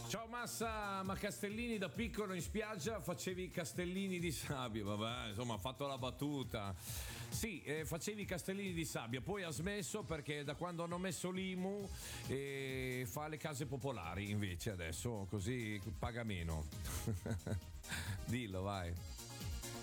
Ciao Massa, ma Castellini da piccolo in spiaggia facevi i castellini di sabbia, vabbè, insomma, ha fatto la battuta. Sì, facevi i castellini di sabbia, poi ha smesso perché da quando hanno messo l'IMU fa le case popolari invece adesso, così paga meno. Dillo, vai.